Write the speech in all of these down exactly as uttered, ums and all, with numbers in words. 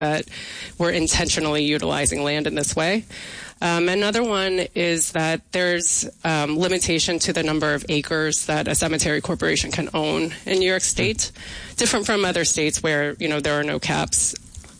that we're intentionally utilizing land in this way. Um, another one is that there's um, limitation to the number of acres that a cemetery corporation can own in New York State, different from other states where, you know, there are no caps,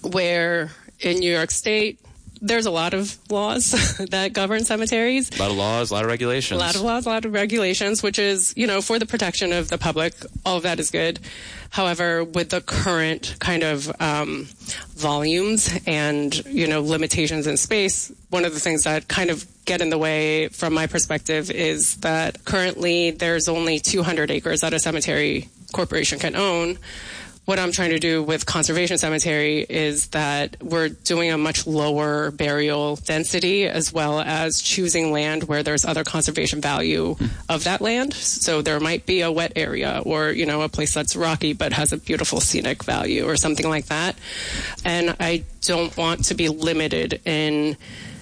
where in New York State, there's a lot of laws that govern cemeteries. A lot of laws, a lot of regulations. A lot of laws, a lot of regulations, which is, you know, for the protection of the public. All of that is good. However, with the current kind of um, volumes and, you know, limitations in space, one of the things that kind of get in the way from my perspective is that currently there's only two hundred acres that a cemetery corporation can own. What I'm trying to do with Conservation Cemetery is that we're doing a much lower burial density, as well as choosing land where there's other conservation value of that land. So there might be a wet area, or, you know, a place that's rocky but has a beautiful scenic value or something like that. And I don't want to be limited in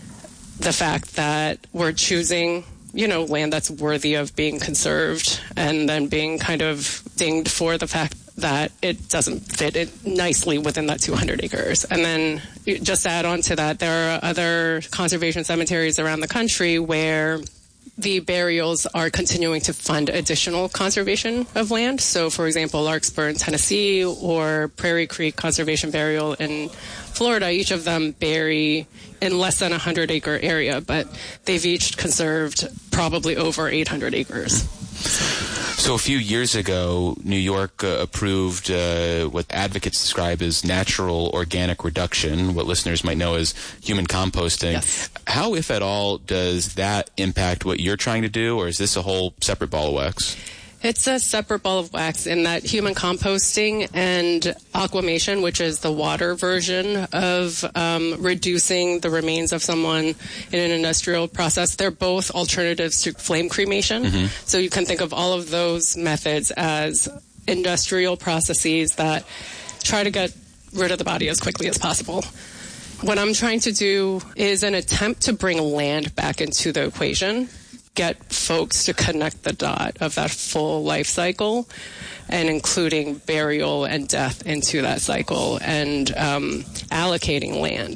the fact that we're choosing, you know, land that's worthy of being conserved and then being kind of dinged for the fact that it doesn't fit it nicely within that two hundred acres. And then just add on to that, there are other conservation cemeteries around the country where the burials are continuing to fund additional conservation of land. So, for example, Larkspur in Tennessee or Prairie Creek Conservation Burial in Florida, each of them bury in less than a hundred acre area, but they've each conserved probably over eight hundred acres. So a few years ago, New York uh, approved uh, what advocates describe as natural organic reduction, what listeners might know as human composting. Yes. How, if at all, does that impact what you're trying to do, or is this a whole separate ball of wax? It's a separate ball of wax in that human composting and aquamation, which is the water version of um, reducing the remains of someone in an industrial process, they're both alternatives to flame cremation. Mm-hmm. So you can think of all of those methods as industrial processes that try to get rid of the body as quickly as possible. What I'm trying to do is an attempt to bring land back into the equation, get folks to connect the dot of that full life cycle, and including burial and death into that cycle, and um, allocating land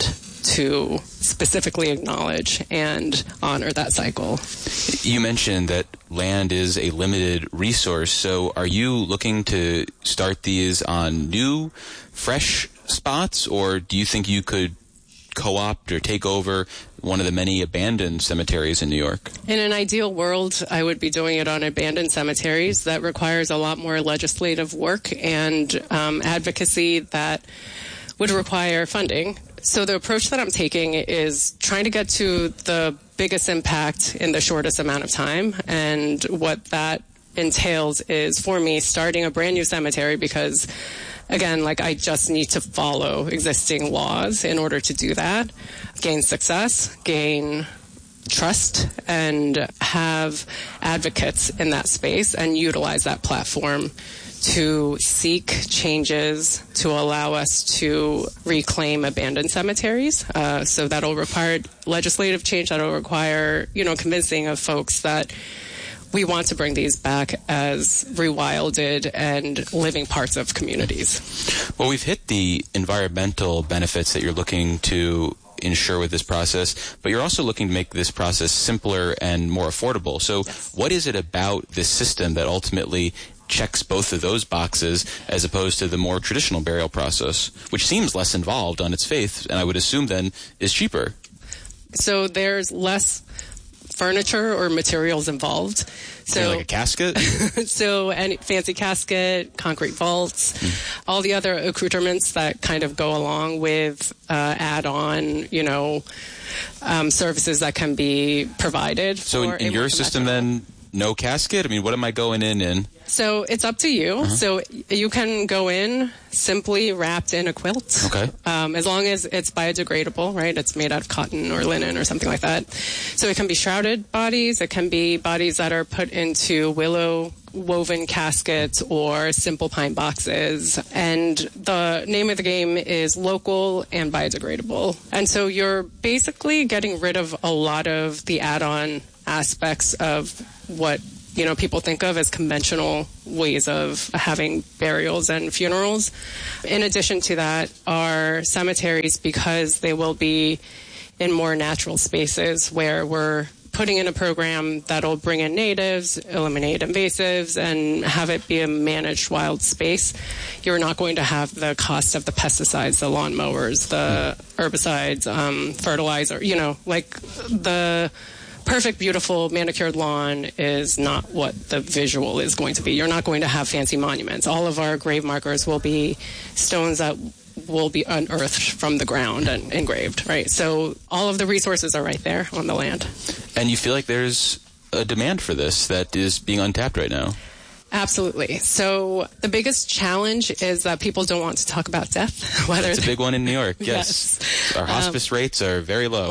to specifically acknowledge and honor that cycle. You mentioned that land is a limited resource, so are you looking to start these on new, fresh spots, or do you think you could co-opt or take over one of the many abandoned cemeteries in New York? In an ideal world, I would be doing it on abandoned cemeteries. That requires a lot more legislative work and um, advocacy that would require funding. So the approach that I'm taking is trying to get to the biggest impact in the shortest amount of time. And what that entails is, for me, starting a brand new cemetery because, again, like I just need to follow existing laws in order to do that, gain success, gain trust, and have advocates in that space and utilize that platform to seek changes to allow us to reclaim abandoned cemeteries. Uh, so that'll require legislative change. That'll require, you know, convincing of folks that we want to bring these back as rewilded and living parts of communities. Well, we've hit the environmental benefits that you're looking to ensure with this process, but you're also looking to make this process simpler and more affordable. So yes. What is it about this system that ultimately checks both of those boxes as opposed to the more traditional burial process, which seems less involved on its face, and I would assume then is cheaper? So there's less furniture or materials involved. So yeah, like a casket? So any fancy casket, concrete vaults, mm. all the other accoutrements that kind of go along with uh, add-on, you know, um, services that can be provided. So in, in your system then, no casket? I mean, what am I going in in? So it's up to you. Uh-huh. So you can go in simply wrapped in a quilt. Okay. Um, as long as it's biodegradable, right? It's made out of cotton or linen or something like that. So it can be shrouded bodies. It can be bodies that are put into willow woven caskets or simple pine boxes. And the name of the game is local and biodegradable. And so you're basically getting rid of a lot of the add-on aspects of what you know, people think of as conventional ways of having burials and funerals. In addition to that, are cemeteries, because they will be in more natural spaces where we're putting in a program that'll bring in natives, eliminate invasives, and have it be a managed wild space. You're not going to have the cost of the pesticides, the lawnmowers, the herbicides, um, fertilizer, you know, like the perfect, beautiful, manicured lawn is not what the visual is going to be. You're not going to have fancy monuments. All of our grave markers will be stones that will be unearthed from the ground and engraved, right? So all of the resources are right there on the land. And you feel like there's a demand for this that is being untapped right now? Absolutely. So the biggest challenge is that people don't want to talk about death. Whether It's a big one in New York, yes. yes. Our hospice um, rates are very low.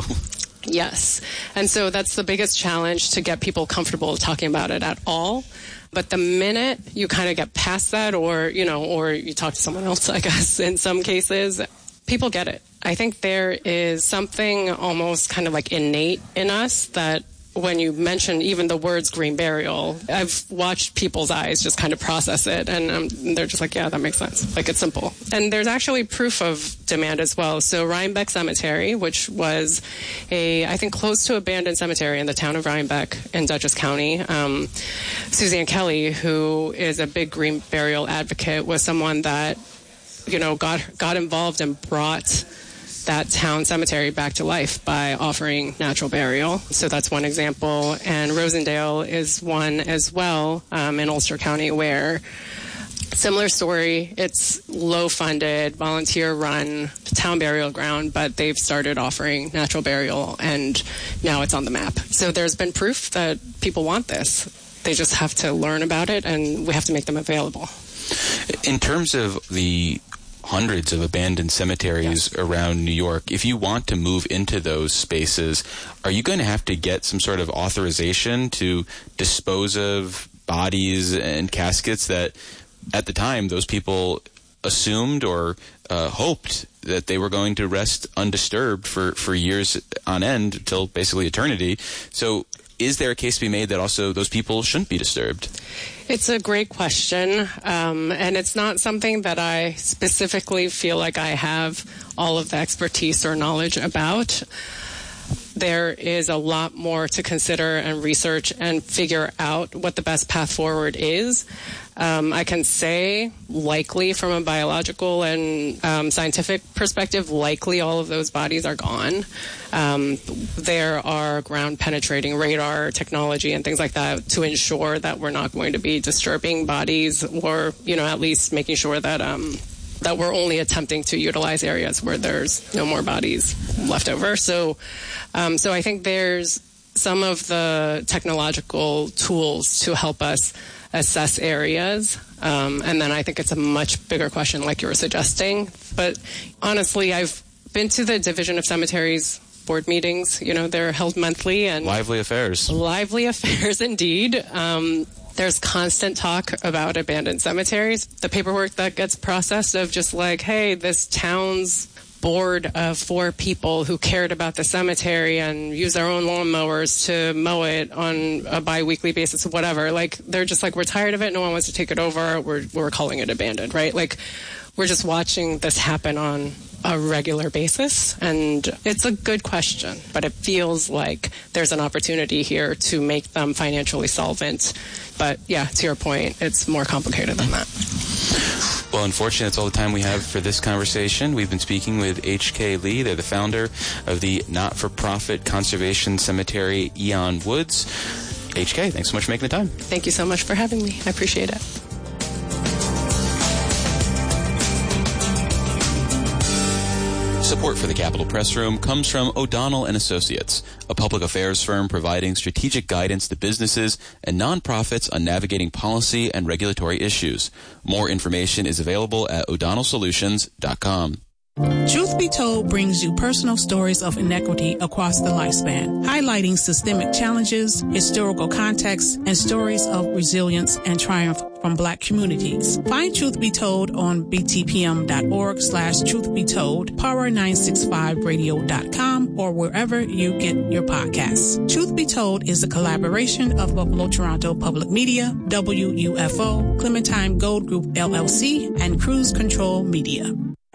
Yes. And so that's the biggest challenge, to get people comfortable talking about it at all. But the minute you kind of get past that, or, you know, or you talk to someone else, I guess, in some cases, people get it. I think there is something almost kind of like innate in us that when you mention even the words green burial, I've watched people's eyes just kind of process it, and um, they're just like, yeah, that makes sense. Like, it's simple. And there's actually proof of demand as well. So Rhinebeck Cemetery, which was a, I think, close to abandoned cemetery in the town of Rhinebeck in Dutchess County, um, Suzanne Kelly, who is a big green burial advocate, was someone that, you know, got got involved and brought that town cemetery back to life by offering natural burial. So that's one example. And Rosendale is one as well, um, in Ulster County, where similar story. It's low funded, volunteer run town burial ground, but they've started offering natural burial, and now it's on the map. So there's been proof that people want this. They just have to learn about it, and we have to make them available. In terms of the hundreds of abandoned cemeteries yes. around New York, if you want to move into those spaces, are you going to have to get some sort of authorization to dispose of bodies and caskets that at the time those people assumed or uh, hoped that they were going to rest undisturbed for, for years on end, until basically eternity? So is there a case to be made that also those people shouldn't be disturbed? It's a great question, um, and it's not something that I specifically feel like I have all of the expertise or knowledge about. There is a lot more to consider and research and figure out what the best path forward is. Um, I can say likely from a biological and um, scientific perspective, likely all of those bodies are gone. Um, there are ground penetrating radar technology and things like that to ensure that we're not going to be disturbing bodies, or, you know, at least making sure that um, that we're only attempting to utilize areas where there's no more bodies left over. So, um, so I think there's some of the technological tools to help us assess areas. Um, and then I think it's a much bigger question, like you were suggesting. But honestly, I've been to the Division of Cemeteries board meetings. You know, they're held monthly. And lively affairs. Lively affairs, indeed. Um, there's constant talk about abandoned cemeteries. The paperwork that gets processed of just like, hey, this town's board of four people who cared about the cemetery and use their own lawnmowers to mow it on a bi-weekly basis or whatever. Like, they're just like, we're tired of it. No one wants to take it over. We're, we're calling it abandoned, right? Like, we're just watching this happen on a regular basis. And it's a good question, but it feels like there's an opportunity here to make them financially solvent. But yeah, to your point, it's more complicated than that. Well, unfortunately, that's all the time we have for this conversation. We've been speaking with H K Lee. They're the founder of the not-for-profit conservation cemetery Eon Woods. H K, thanks so much for making the time. Thank you so much for having me. I appreciate it. Support for the Capitol Press Room comes from O'Donnell and Associates, a public affairs firm providing strategic guidance to businesses and nonprofits on navigating policy and regulatory issues. More information is available at o'donnell solutions dot com. Truth Be Told brings you personal stories of inequity across the lifespan, highlighting systemic challenges, historical context, and stories of resilience and triumph from Black communities. Find Truth Be Told on btpm.org slash truth be told, power nine sixty-five radio dot com, or wherever you get your podcasts. Truth Be Told is a collaboration of Buffalo Toronto Public Media, W U F O, Clementine Gold Group L L C, and Cruise Control Media.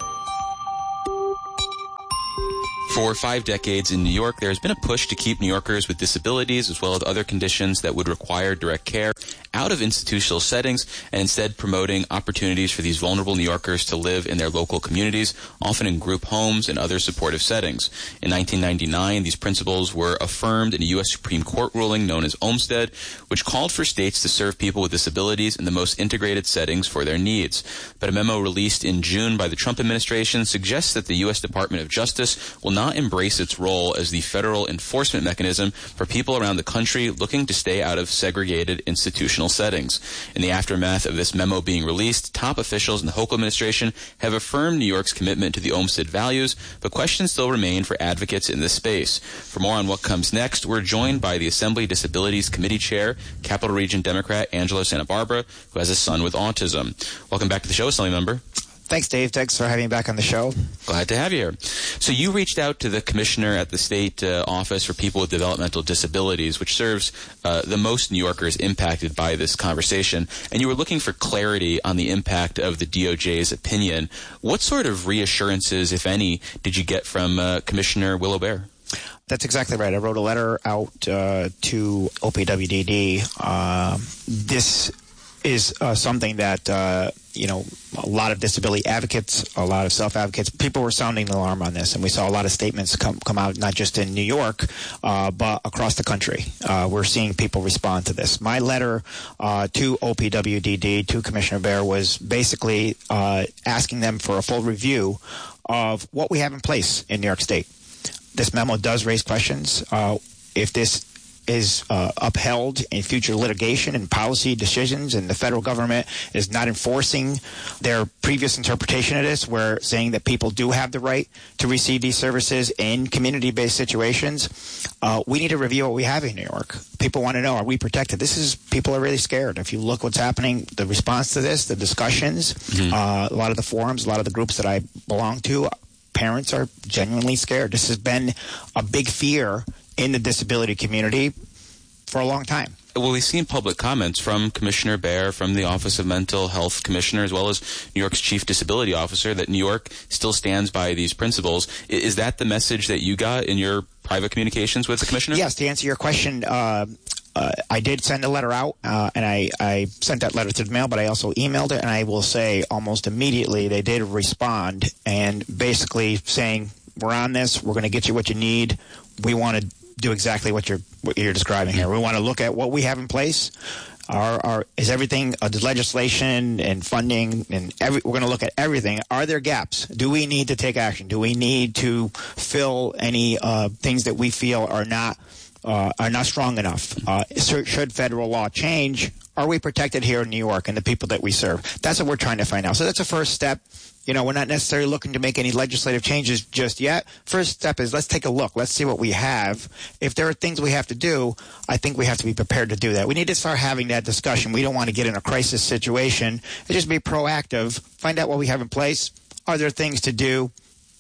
For five decades in New York, there has been a push to keep New Yorkers with disabilities as well as other conditions that would require direct care out of institutional settings and instead promoting opportunities for these vulnerable New Yorkers to live in their local communities, often in group homes and other supportive settings. In nineteen ninety-nine, these principles were affirmed in a U S Supreme Court ruling known as Olmstead, which called for states to serve people with disabilities in the most integrated settings for their needs. But a memo released in June by the Trump administration suggests that the U S Department of Justice will not embrace its role as the federal enforcement mechanism for people around the country looking to stay out of segregated institutional settings. In the aftermath of this memo being released, top officials in the Hochul administration have affirmed New York's commitment to the Olmstead values, but questions still remain for advocates in this space. For more on what comes next, we're joined by the Assembly Disabilities Committee Chair, Capital Region Democrat Angelo Santa Barbara, who has a son with autism. Welcome back to the show, Assembly Member. Thanks, Dave. Thanks for having me back on the show. Glad to have you here. So you reached out to the commissioner at the state uh, office for people with developmental disabilities, which serves uh, the most New Yorkers impacted by this conversation, and you were looking for clarity on the impact of the D O J's opinion. What sort of reassurances, if any, did you get from uh, Commissioner Willow Baer? That's exactly right. I wrote a letter out uh, to O P W D D. Uh, this is uh, something that, uh, you know, a lot of disability advocates, a lot of self-advocates, people were sounding the alarm on this. And we saw a lot of statements come come out, not just in New York, uh, but across the country. Uh, we're seeing people respond to this. My letter uh, to O P W D D, to Commissioner Baer, was basically uh, asking them for a full review of what we have in place in New York State. This memo does raise questions. Uh, if this is uh, upheld in future litigation and policy decisions, and the federal government is not enforcing their previous interpretation of this, where saying that people do have the right to receive these services in community-based situations, uh, we need to review what we have in New York. People want to know, are we protected? This is, people are really scared. If you look what's happening, the response to this, the discussions, mm-hmm. uh, a lot of the forums, a lot of the groups that I belong to, parents are genuinely scared. This has been a big fear in the disability community for a long time. Well, we've seen public comments from Commissioner Baer, from the Office of Mental Health Commissioner, as well as New York's Chief Disability Officer, that New York still stands by these principles. Is that the message that you got in your private communications with the Commissioner? Yes, to answer your question, uh, uh, I did send a letter out, uh, and I, I sent that letter to the mail, but I also emailed it, and I will say almost immediately they did respond, and basically saying, we're on this, we're going to get you what you need, we want to do exactly what you're what you're describing here. We want to look at what we have in place. Our, our is everything uh, the legislation and funding and every. We're going to look at everything. Are there gaps? Do we need to take action? Do we need to fill any uh, things that we feel are not uh, are not strong enough? Uh, should federal law change? Are we protected here in New York and the people that we serve? That's what we're trying to find out. So that's a first step. You know, we're not necessarily looking to make any legislative changes just yet. First step is let's take a look. Let's see what we have. If there are things we have to do, I think we have to be prepared to do that. We need to start having that discussion. We don't want to get in a crisis situation. And just be proactive. Find out what we have in place. Are there things to do?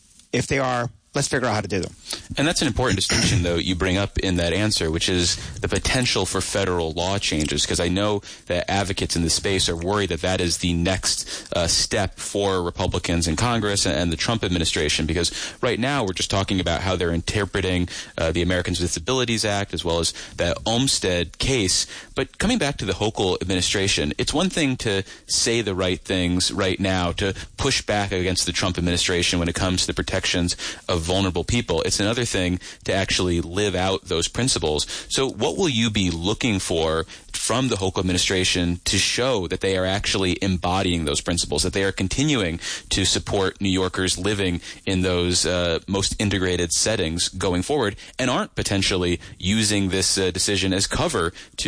If they are, let's figure out how to do them. And that's an important distinction, though, you bring up in that answer, which is the potential for federal law changes, because I know that advocates in this space are worried that that is the next uh, step for Republicans in Congress and the Trump administration, because right now we're just talking about how they're interpreting uh, the Americans with Disabilities Act as well as that Olmstead case. But coming back to the Hochul administration, it's one thing to say the right things right now, to push back against the Trump administration when it comes to the protections of vulnerable people. It's another thing to actually live out those principles. So what will you be looking for from the Hochul administration to show that they are actually embodying those principles, that they are continuing to support New Yorkers living in those uh, most integrated settings going forward, and aren't potentially using this uh, decision as cover to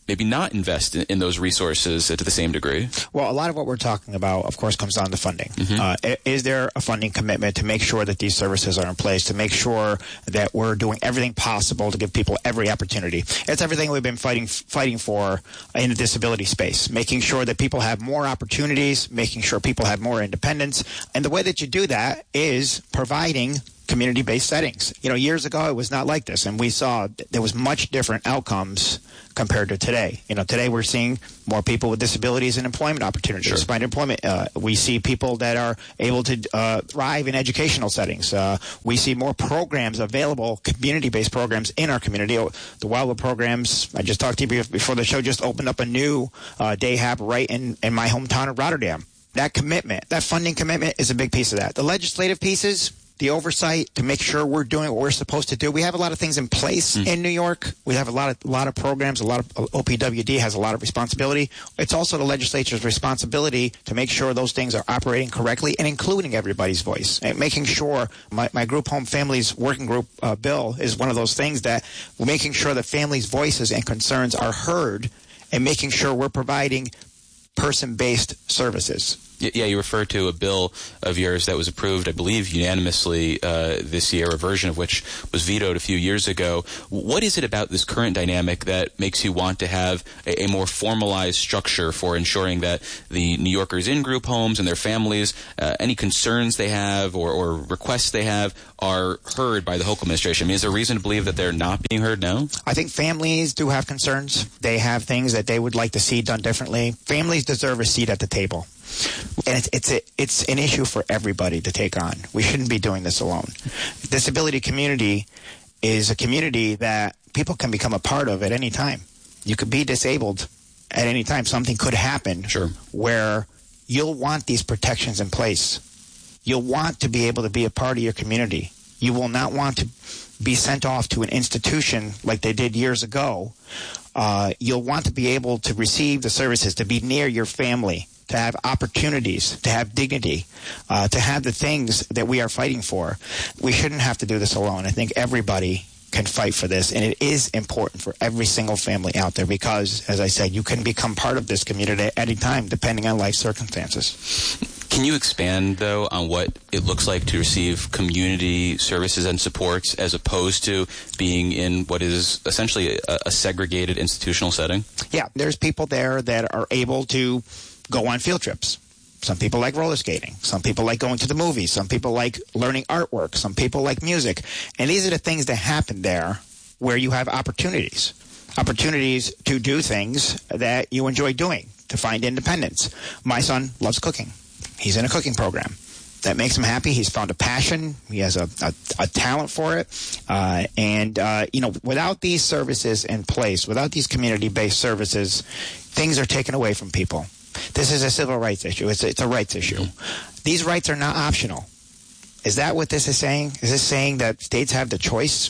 maybe not invest in, in those resources to the same degree? Well, a lot of what we're talking about, of course, comes down to funding. Mm-hmm. Uh, is there a funding commitment to make sure that these services are in place, to make sure that we're doing everything possible to give people every opportunity? It's everything we've been fighting fighting for in the disability space, making sure that people have more opportunities, making sure people have more independence. And the way that you do that is providing community-based settings. You know, years ago, it was not like this, and we saw there was much different outcomes compared to today. You know, today we're seeing more people with disabilities and employment opportunities. Sure. Find employment. Uh, we see people that are able to uh, thrive in educational settings. Uh, we see more programs available, community-based programs in our community. The Wildwood programs, I just talked to you before the show, just opened up a new uh, day hab right in, in my hometown of Rotterdam. That commitment, that funding commitment is a big piece of that. The legislative pieces, the oversight to make sure we're doing what we're supposed to do. We have a lot of things in place mm. in New York. We have a lot of a lot of programs. A lot of O P W D has a lot of responsibility. It's also the legislature's responsibility to make sure those things are operating correctly and including everybody's voice. And making sure my, my group home families working group uh, bill is one of those things that we're making sure that families' voices and concerns are heard and making sure we're providing person-based services. Yeah, you referred to a bill of yours that was approved, I believe, unanimously uh, this year, a version of which was vetoed a few years ago. What is it about this current dynamic that makes you want to have a, a more formalized structure for ensuring that the New Yorkers in group homes and their families, uh, any concerns they have or, or requests they have are heard by the Hochul administration? I mean, is there reason to believe that they're not being heard now? I think families do have concerns. They have things that they would like to see done differently. Families deserve a seat at the table. And it's it's, a, it's an issue for everybody to take on. We shouldn't be doing this alone. The disability community is a community that people can become a part of at any time. You could be disabled at any time. Something could happen sure. where you'll want these protections in place. You'll want to be able to be a part of your community. You will not want to be sent off to an institution like they did years ago. Uh, you'll want to be able to receive the services, to be near your family, to have opportunities, to have dignity, uh, to have the things that we are fighting for. We shouldn't have to do this alone. I think everybody can fight for this, and it is important for every single family out there because, as I said, you can become part of this community at any time, depending on life circumstances. Can you expand, though, on what it looks like to receive community services and supports as opposed to being in what is essentially a, a segregated institutional setting? Yeah, there's people there that are able to go on field trips. Some people like roller skating. Some people like going to the movies. Some people like learning artwork. Some people like music. And these are the things that happen there where you have opportunities. Opportunities to do things that you enjoy doing, to find independence. My son loves cooking. He's in a cooking program. That makes him happy. He's found a passion. He has a, a, a talent for it. Uh, and, uh, you know, without these services in place, without these community-based services, things are taken away from people. This is a civil rights issue. It's a, it's a rights issue. Mm-hmm. These rights are not optional. Is that what this is saying? Is this saying that states have the choice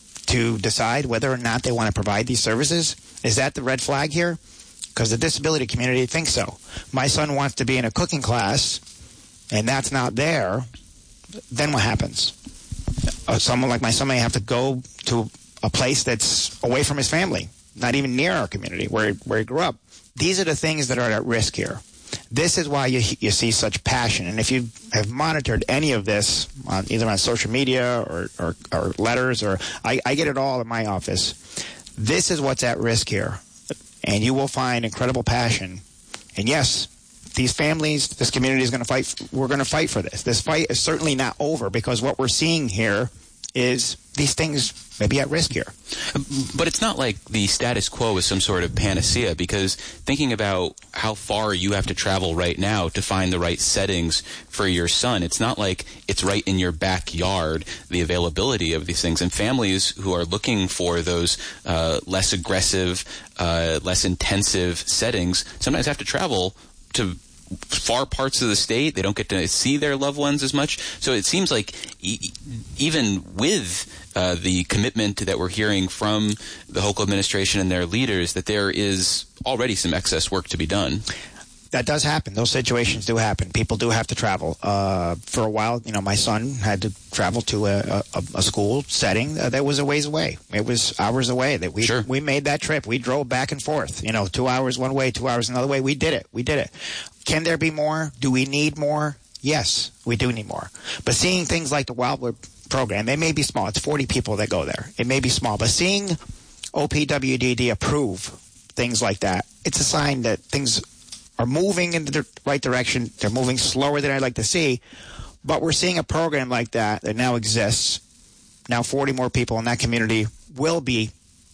to decide whether or not they want to provide these services? Is that the red flag here? Because the disability community thinks so. My son wants to be in a cooking class, and that's not there. Then what happens? Uh, someone like my son may have to go to a place that's away from his family, not even near our community where, where he grew up. These are the things that are at risk here. This is why you you see such passion. And if you have monitored any of this, on, either on social media or, or, or letters, or I, I get it all in my office, this is what's at risk here. And you will find incredible passion. And yes, these families, this community is going to fight. We're going to fight for this. This fight is certainly not over because what we're seeing here is these things may be at risk here. But it's not like the status quo is some sort of panacea, because thinking about how far you have to travel right now to find the right settings for your son, it's not like it's right in your backyard, the availability of these things. And families who are looking for those uh, less aggressive, uh, less intensive settings sometimes have to travel to far parts of the state. They don't get to see their loved ones as much. So it seems like e- even with uh, the commitment that we're hearing from the Hochul administration and their leaders, that there is already some excess work to be done. that does happen. Those situations do happen. People do have to travel. Uh, for a while, you know, my son had to travel to a, a, a school setting uh, that was a ways away. It was hours away. That we sure. we made that trip. We drove back and forth. You know, two hours one way, two hours another way. We did it. We did it. Can there be more? Do we need more? Yes, we do need more. But seeing things like the Wildwood program, it may be small. It's forty people that go there. It may be small. But seeing O P W D D approve things like that, it's a sign that things are moving in the right direction. They're moving slower than I'd like to see. But we're seeing a program like that that now exists. Now forty more people in that community will be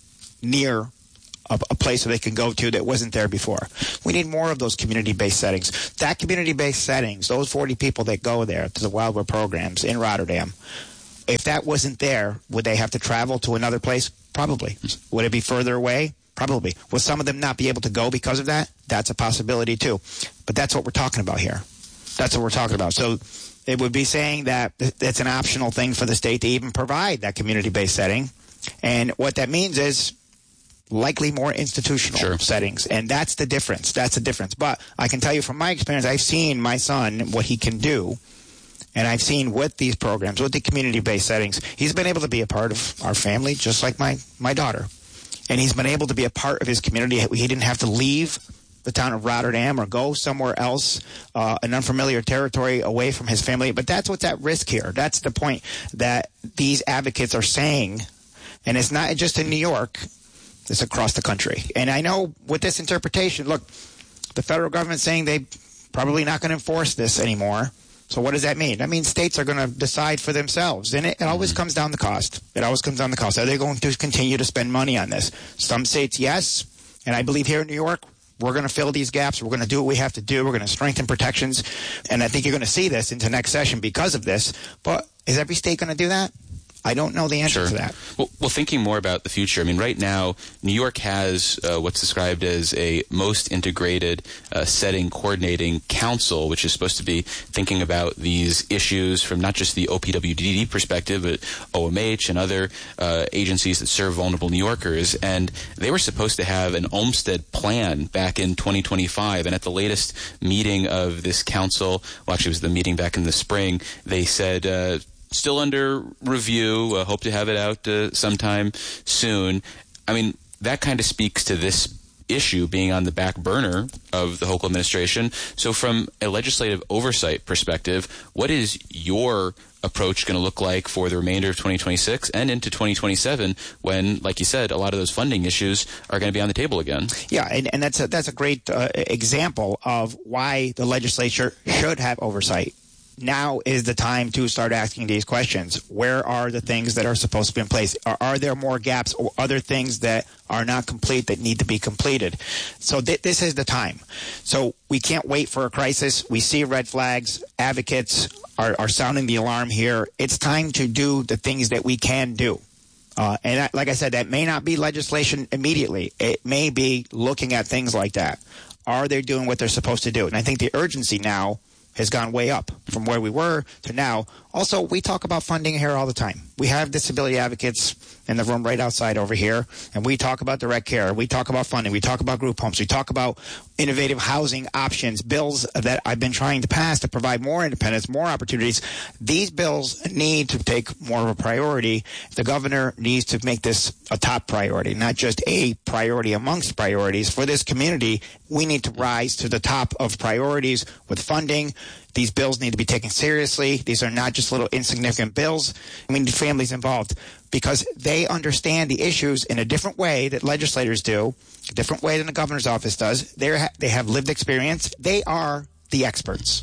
near a, a place that they can go to that wasn't there before. We need more of those community-based settings. That community-based settings, those forty people that go there to the Wildwood programs in Rotterdam, if that wasn't there, would they have to travel to another place? Probably. Would it be further away? Probably. Will some of them not be able to go because of that? That's a possibility too. But that's what we're talking about here. That's what we're talking about. So it would be saying that it's an optional thing for the state to even provide that community-based setting. And what that means is likely more institutional sure. settings. And that's the difference. That's the difference. But I can tell you from my experience, I've seen my son, what he can do. And I've seen with these programs, with the community-based settings, he's been able to be a part of our family just like my, my daughter. And he's been able to be a part of his community. He didn't have to leave the town of Rotterdam or go somewhere else, uh, an unfamiliar territory away from his family. But that's what's at risk here. That's the point that these advocates are saying. And it's not just in New York. It's across the country. And I know with this interpretation, look, the federal government's saying they're probably not going to enforce this anymore. So what does that mean? That means states are going to decide for themselves. And it, it always comes down to cost. It always comes down to cost. Are they going to continue to spend money on this? Some states, yes. And I believe here in New York, we're going to fill these gaps. We're going to do what we have to do. We're going to strengthen protections. And I think you're going to see this into next session because of this. But is every state going to do that? I don't know the answer sure. to that. Well, well, thinking more about the future, I mean, right now, New York has uh, what's described as a most integrated uh, setting coordinating council, which is supposed to be thinking about these issues from not just the O P W D D perspective, but O M H and other uh, agencies that serve vulnerable New Yorkers. And they were supposed to have an Olmstead plan back in twenty twenty-five. And at the latest meeting of this council, well, actually it was the meeting back in the spring, they said uh, still under review. Uh, hope to have it out uh, sometime soon. I mean, that kind of speaks to this issue being on the back burner of the Hochul administration. So from a legislative oversight perspective, what is your approach going to look like for the remainder of twenty twenty-six and into twenty twenty-seven when, like you said, a lot of those funding issues are going to be on the table again? Yeah, and, and that's a, that's a great uh, example of why the legislature should have oversight. Now is the time to start asking these questions. Where are the things that are supposed to be in place? Are, are there more gaps or other things that are not complete that need to be completed? So th- this is the time. So we can't wait for a crisis. We see red flags. Advocates are, are sounding the alarm here. It's time to do the things that we can do. Uh, and that, like I said, that may not be legislation immediately. It may be looking at things like that. Are they doing what they're supposed to do? And I think the urgency now has gone way up from where we were to now. Also, we talk about funding here all the time. We have disability advocates in the room right outside over here, and we talk about direct care. We talk about funding. We talk about group homes. We talk about innovative housing options, bills that I've been trying to pass to provide more independence, more opportunities. These bills need to take more of a priority. The governor needs to make this a top priority, not just a priority amongst priorities. For this community, we need to rise to the top of priorities with funding. These bills need to be taken seriously. These are not just little insignificant bills. We need families involved because they understand the issues in a different way that legislators do, a different way than the governor's office does. They're, they have lived experience. They are the experts.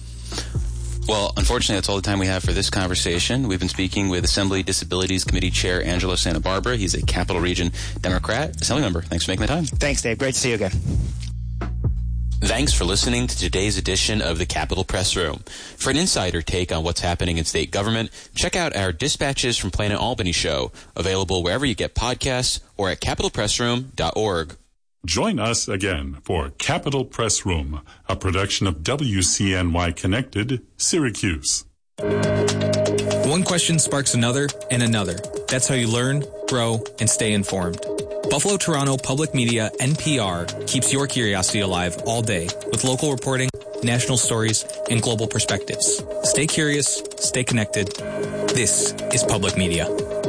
Well, unfortunately, that's all the time we have for this conversation. We've been speaking with Assembly Disabilities Committee Chair Angelo Santa Barbara. He's a Capital Region Democrat. Assembly member, thanks for making the time. Thanks, Dave. Great to see you again. Thanks for listening to today's edition of the Capitol Press Room. For an insider take on what's happening in state government, check out our Dispatches from Planet Albany show, available wherever you get podcasts or at capital press room dot org. Join us again for Capitol Press Room, a production of W C N Y Connected, Syracuse. One question sparks another and another. That's how you learn, grow, and stay informed. Buffalo Toronto Public Media, N P R, keeps your curiosity alive all day with local reporting, national stories, and global perspectives. Stay curious, stay connected. This is Public Media.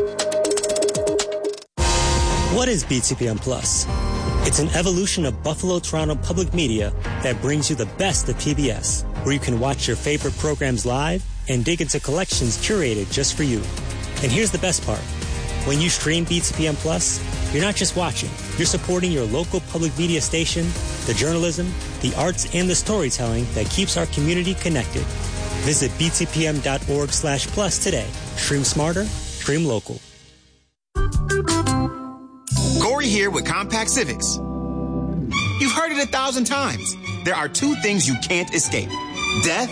What is B T P M Plus? It's an evolution of Buffalo Toronto Public Media that brings you the best of P B S, where you can watch your favorite programs live and dig into collections curated just for you. And here's the best part. When you stream B T P M Plus, you're not just watching, you're supporting your local public media station, the journalism, the arts, and the storytelling that keeps our community connected. Visit b t p m dot org slash plus today. Stream smarter, stream local. Gory here with Compact Civics. You've heard it a thousand times. There are two things you can't escape. Death,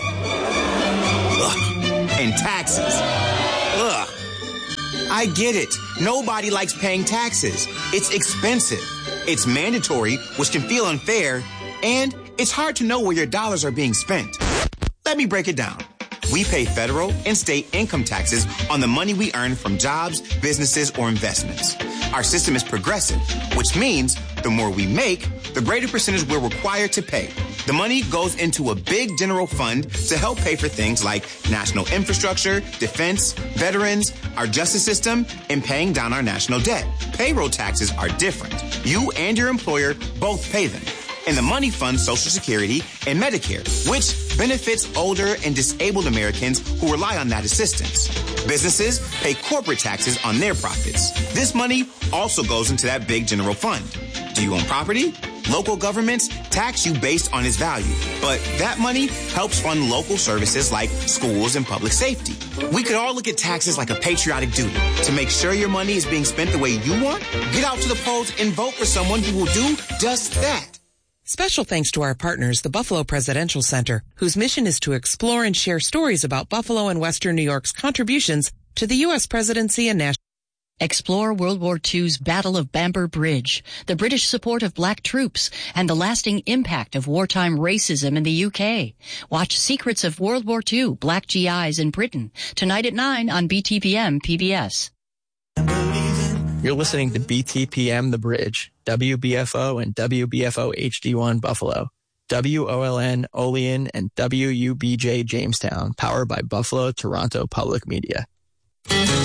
ugh, and taxes. Ugh. I get it. Nobody likes paying taxes. It's expensive. It's mandatory, which can feel unfair, and it's hard to know where your dollars are being spent. Let me break it down. We pay federal and state income taxes on the money we earn from jobs, businesses, or investments. Our system is progressive, which means the more we make, the greater percentage we're required to pay. The money goes into a big general fund to help pay for things like national infrastructure, defense, veterans, our justice system, and paying down our national debt. Payroll taxes are different. You and your employer both pay them. And the money funds Social Security and Medicare, which benefits older and disabled Americans who rely on that assistance. Businesses pay corporate taxes on their profits. This money also goes into that big general fund. Do you own property? Local governments tax you based on its value, but that money helps fund local services like schools and public safety. We could all look at taxes like a patriotic duty. To make sure your money is being spent the way you want, get out to the polls and vote for someone who will do just that. Special thanks to our partners, the Buffalo Presidential Center, whose mission is to explore and share stories about Buffalo and Western New York's contributions to the U S presidency and national. Explore World War Two's Battle of Bamber Bridge, the British support of black troops, and the lasting impact of wartime racism in the U K. Watch Secrets of World War Two, Black G Is in Britain, tonight at nine on B T P M P B S. You're listening to B T P M The Bridge, W B F O and W B F O H D one Buffalo, W O L N Olean, and W U B J Jamestown, powered by Buffalo Toronto Public Media.